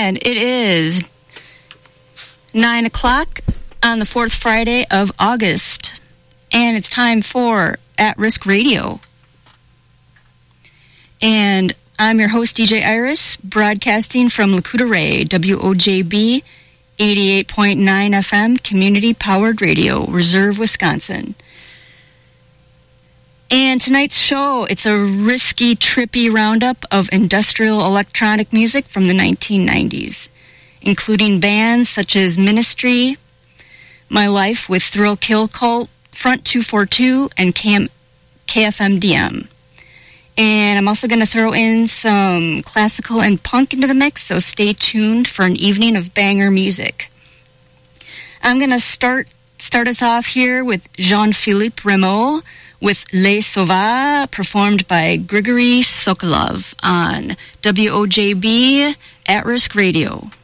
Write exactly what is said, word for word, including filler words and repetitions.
And it is nine o'clock on the fourth Friday of August. And it's time for At Risk Radio. And I'm your host, D J Iris, broadcasting from Lakuta Ray, W O J B eighty-eight point nine F M, community-powered radio, Reserve, Wisconsin. And tonight's show, it's a risky, trippy roundup of industrial electronic music from the nineteen nineties, including bands such as Ministry, My Life with Thrill Kill Cult, Front two forty-two, and K F M D M. And I'm also going to throw in some classical and punk into the mix, so stay tuned for an evening of banger music. I'm going to start start us off here with Jean-Philippe Rameau with Les Sauvages, performed by Grigory Sokolov on W O J B At Risk Radio.